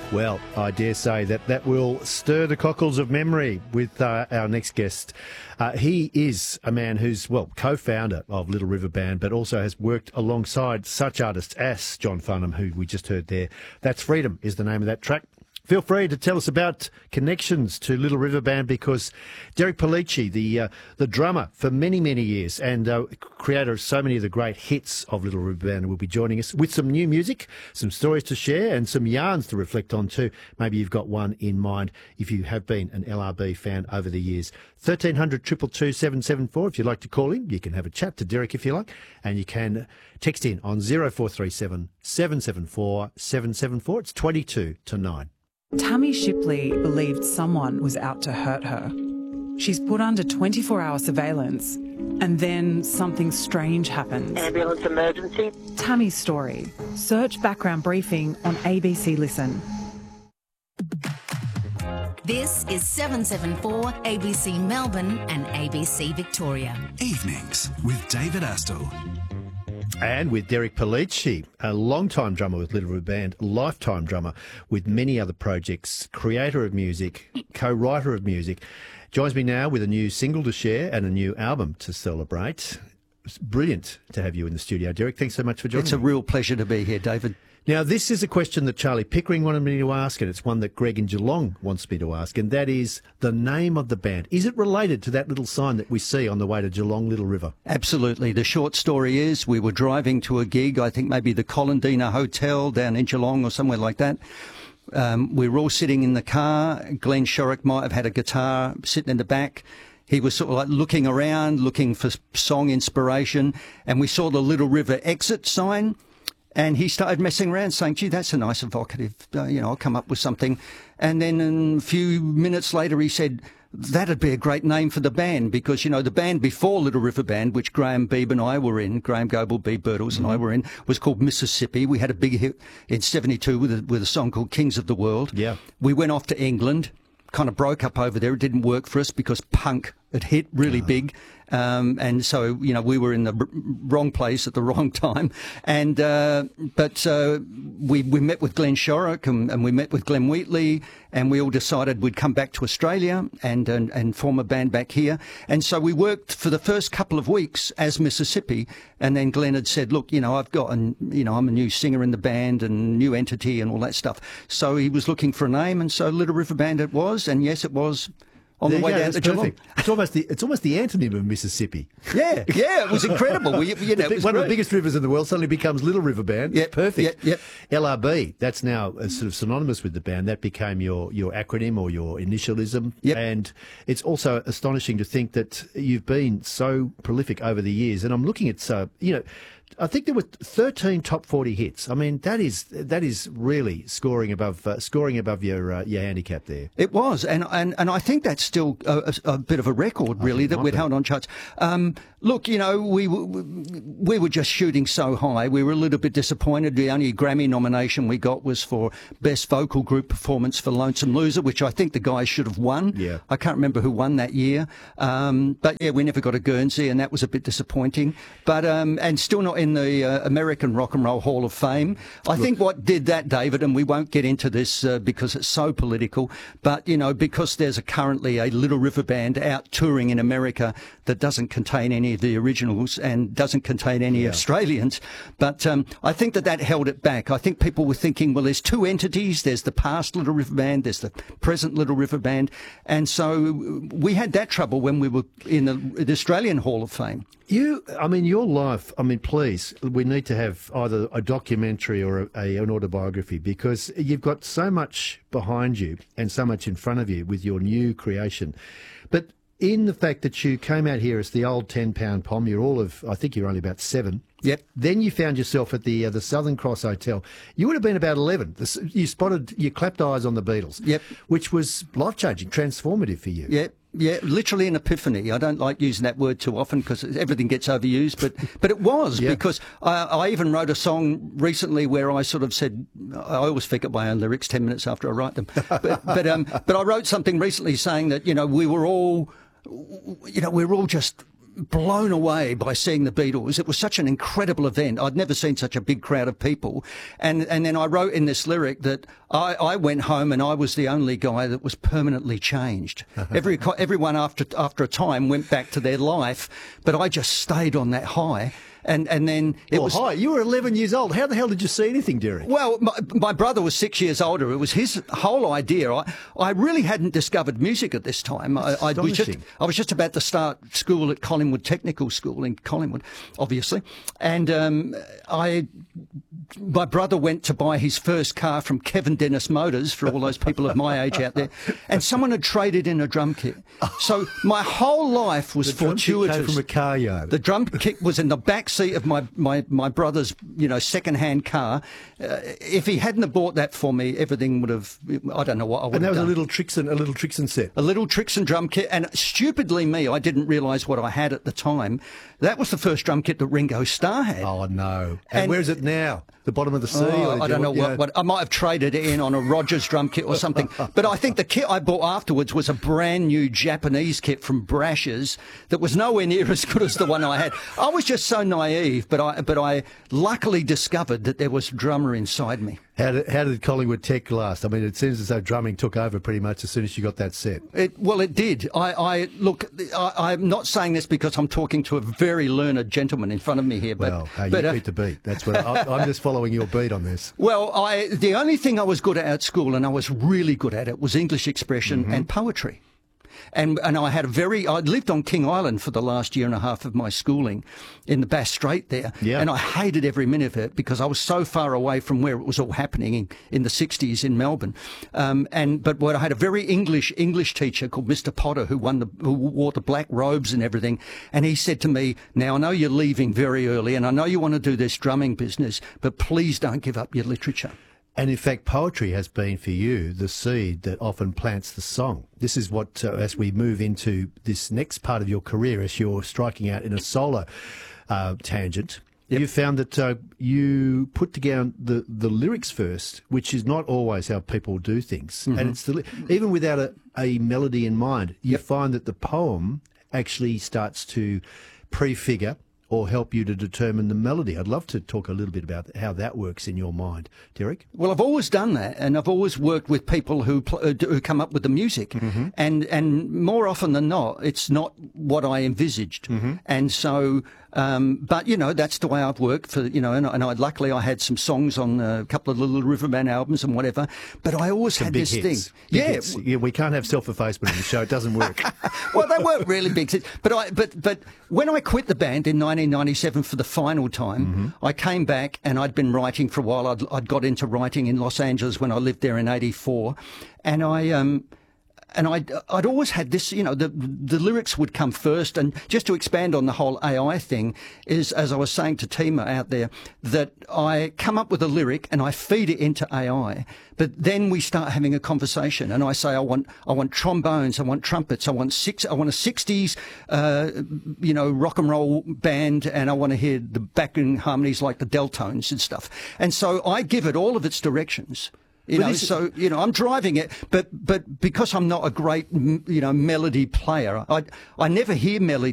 Well, I dare say that will stir the cockles of memory with our next guest. He is a man who's, well, co-founder of Little River Band, but also has worked alongside such artists as John Farnham, who we just heard there. That's Freedom is the name of that track. Feel free to tell us about connections to Little River Band, because Derek Pellicci, the drummer for many, many years and creator of so many of the great hits of Little River Band, will be joining us with some new music, some stories to share and some yarns to reflect on too. Maybe you've got one in mind if you have been an LRB fan over the years. 1300 222 774. If you'd like to call in, you can have a chat to Derek if you like, and you can text in on 0437 774 774. It's 22 to 9. Tammy Shipley believed someone was out to hurt her. She's put under 24-hour surveillance, and then something strange happens. Ambulance emergency. Tammy's story. Search background briefing on ABC Listen. This is 774 ABC Melbourne and ABC Victoria. Evenings with David Astle. And with Derek Pellicci, a long-time drummer with Little River Band, lifetime drummer with many other projects, creator of music, co-writer of music, joins me now with a new single to share and a new album to celebrate. It's brilliant to have you in the studio, Derek. Thanks so much for joining me. It's a real pleasure to be here, David. Now, this is a question that Charlie Pickering wanted me to ask, and it's one that Greg in Geelong wants me to ask, and that is the name of the band. Is it related to that little sign that we see on the way to Geelong Little River? Absolutely. The short story is we were driving to a gig, I think maybe the Colandina Hotel down in Geelong or somewhere like that. We were all sitting in the car. Glenn Shorrock might have had a guitar sitting in the back. He was sort of like looking around, looking for song inspiration, and we saw the Little River exit sign. And he started messing around, saying, gee, that's a nice evocative, I'll come up with something. And then a few minutes later, he said, that'd be a great name for the band, because, the band before Little River Band, which Graham Beebe and I were in, Graham Goble, Beebe Birtles and I were in, was called Mississippi. We had a big hit in 72 with a song called Kings of the World. Yeah. We went off to England, kind of broke up over there. It didn't work for us because punk had hit really big. And so, we were in the wrong place at the wrong time. And, but we met with Glenn Shorrock and we met with Glenn Wheatley, and we all decided we'd come back to Australia and form a band back here. And so we worked for the first couple of weeks as Mississippi. And then Glenn had said, look, I've got, I'm a new singer in the band and new entity and all that stuff. So he was looking for a name. And so Little River Band it was. And yes, it was. On the way down to Geelong. It's almost the antonym of Mississippi. Yeah, it was incredible. It was one of the biggest rivers in the world suddenly becomes Little River Band. Yeah, perfect. Yep. LRB, that's now sort of synonymous with the band. That became your acronym or your initialism. Yep. And it's also astonishing to think that you've been so prolific over the years. And I'm looking at I think there were 13 top 40 hits. I mean, that is really scoring above your handicap there. It was, and I think that's still a bit of a record, really, that we'd held on charts. Look, we were just shooting so high. We were a little bit disappointed. The only Grammy nomination we got was for Best Vocal Group Performance for Lonesome Loser, which I think the guys should have won. Yeah. I can't remember who won that year. But yeah, we never got a Guernsey, and that was a bit disappointing. But and still not in the American Rock and Roll Hall of Fame. I think what did that, David, and we won't get into this because it's so political, but, because there's currently a Little River Band out touring in America that doesn't contain any of the originals and doesn't contain any Australians. But I think that held it back. I think people were thinking, well, there's two entities. There's the past Little River Band. There's the present Little River Band. And so we had that trouble when we were in the Australian Hall of Fame. Your life, please, we need to have either a documentary or an autobiography, because you've got so much behind you and so much in front of you with your new creation. But in the fact that you came out here as the old 10-pound pom, I think you're only about 7. Yep. Then you found yourself at the Southern Cross Hotel. You would have been about 11. You clapped eyes on the Beatles. Yep. Which was life-changing, transformative for you. Yep. Yeah, literally an epiphany. I don't like using that word too often because everything gets overused, but it was because I even wrote a song recently where I sort of said, I always forget my own lyrics 10 minutes after I write them, but I wrote something recently saying that, we were all, we're all just blown away by seeing the Beatles. It was such an incredible event. I'd never seen such a big crowd of people. And then I wrote in this lyric that I went home and I was the only guy that was permanently changed. Everyone after a time went back to their life, but I just stayed on that high. And then it was... Hi, you were 11 years old. How the hell did you see anything, Derek? Well, my brother was 6 years older. It was his whole idea. I really hadn't discovered music at this time. I was just about to start school at Collingwood Technical School in Collingwood, obviously. And my brother went to buy his first car from Kevin Dennis Motors, for all those people of my age out there, and someone had traded in a drum kit. So my whole life was fortuitous. The drum kit came from a car yard. The drum kit was in the back seat of my brother's, second-hand car. If he hadn't have bought that for me, everything would have, I don't know what I would have done. And that was a little Trixon set. A little Trixon drum kit. And stupidly me, I didn't realise what I had at the time. That was the first drum kit that Ringo Starr had. Oh, no. And where is it now? The bottom of the sea? I don't know what. I might have traded it in on a Rogers drum kit or something. But I think the kit I bought afterwards was a brand new Japanese kit from Brash's that was nowhere near as good as the one I had. I was just so naive, but I luckily discovered that there was a drummer inside me. How did Collingwood Tech last? I mean, it seems as though drumming took over pretty much as soon as you got that set. Well, it did. I'm not saying this because I'm talking to a very learned gentleman in front of me here. You beat the beat. That's what I'm just following your beat on this. Well, the only thing I was good at school, and I was really good at it, was English expression and poetry. And I lived on King Island for the last year and a half of my schooling in the Bass Strait there. Yeah. And I hated every minute of it because I was so far away from where it was all happening in the 60s in Melbourne. But I had a very English teacher called Mr. Potter who wore the black robes and everything. And he said to me, now I know you're leaving very early and I know you want to do this drumming business, but please don't give up your literature. And in fact, poetry has been for you the seed that often plants the song. This is what, as we move into this next part of your career, as you're striking out in a solo tangent, you found that you put together the lyrics first, which is not always how people do things. And it's even without a melody in mind, you find that the poem actually starts to prefigure or help you to determine the melody. I'd love to talk a little bit about how that works in your mind, Derek. Well, I've always done that, and I've always worked with people who come up with the music, and more often than not, it's not what I envisaged, and so. But that's the way I've worked for, and luckily I had some songs on a couple of Little River Band albums and whatever, but I always had this thing. Hits. Yeah, we can't have self-effacement in the show. It doesn't work. Well, they weren't really big hits, but when I quit the band in 1997 for the final time, I came back and I'd been writing for a while. I'd got into writing in Los Angeles when I lived there in '84, and I'd always had this, the lyrics would come first. And just to expand on the whole AI thing is, as I was saying to Tima out there, that I come up with a lyric and I feed it into AI. But then we start having a conversation and I say, I want trombones, I want trumpets, I want a 60s, rock and roll band, and I want to hear the backing harmonies like the Deltones and stuff. And so I give it all of its directions. I'm driving it, but because I'm not a great, melody player, I never hear